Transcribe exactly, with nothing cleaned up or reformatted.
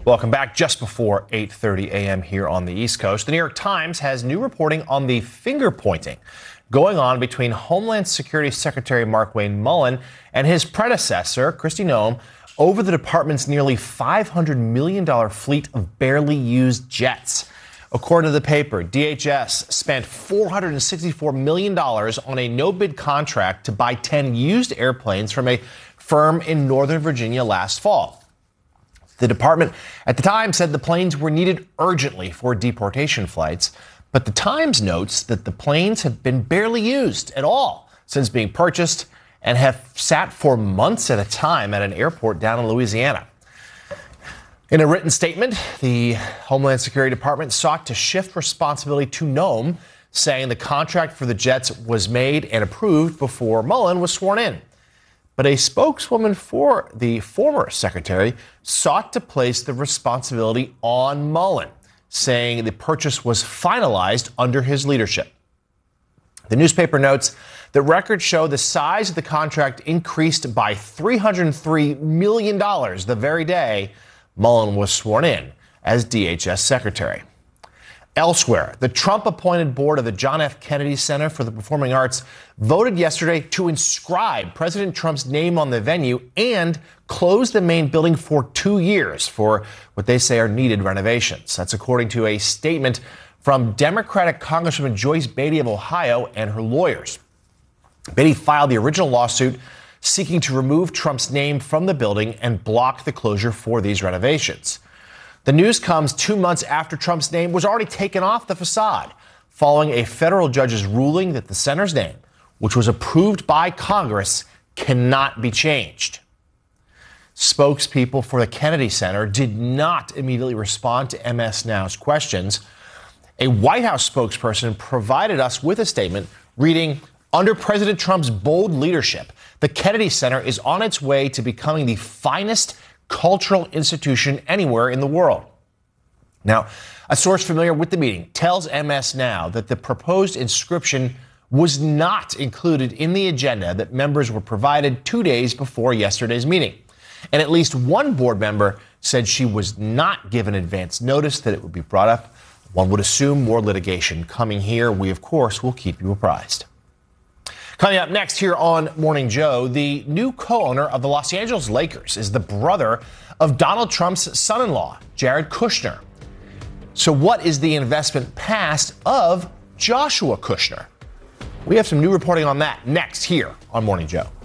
Welcome back. Just before eight thirty a.m. here on the East Coast, the New York Times has new reporting on the finger pointing going on between Homeland Security Secretary Markwayne Mullin and his predecessor, Kristi Noem, over the department's nearly five hundred million dollars fleet of barely used jets. According to the paper, D H S spent four hundred sixty-four million dollars on a no-bid contract to buy ten used airplanes from a firm in Northern Virginia last fall. The department at the time said the planes were needed urgently for deportation flights, but the Times notes that the planes have been barely used at all since being purchased and have sat for months at a time at an airport down in Louisiana. In a written statement, the Homeland Security Department sought to shift responsibility to Noem, saying the contract for the jets was made and approved before Mullin was sworn in. But a spokeswoman for the former secretary sought to place the responsibility on Mullin, saying the purchase was finalized under his leadership. The newspaper notes that records show the size of the contract increased by three hundred three million dollars the very day Mullin was sworn in as D H S secretary. Elsewhere, the Trump-appointed board of the John F. Kennedy Center for the Performing Arts voted yesterday to inscribe President Trump's name on the venue and close the main building for two years for what they say are needed renovations. That's according to a statement from Democratic Congresswoman Joyce Beatty of Ohio and her lawyers. Beatty filed the original lawsuit seeking to remove Trump's name from the building and block the closure for these renovations. The news comes two months after Trump's name was already taken off the facade, following a federal judge's ruling that the center's name, which was approved by Congress, cannot be changed. Spokespeople for the Kennedy Center did not immediately respond to M S Now's questions. A White House spokesperson provided us with a statement reading, "Under President Trump's bold leadership, the Kennedy Center is on its way to becoming the finest cultural institution anywhere in the world." Now, a source familiar with the meeting tells M S Now that the proposed inscription was not included in the agenda that members were provided two days before yesterday's meeting. And at least one board member said she was not given advance notice that it would be brought up. One would assume more litigation coming here. We, of course, will keep you apprised. Coming up next here on Morning Joe, the new co-owner of the Los Angeles Lakers is the brother of Donald Trump's son-in-law, Jared Kushner. So what is the investment past of Joshua Kushner? We have some new reporting on that next here on Morning Joe.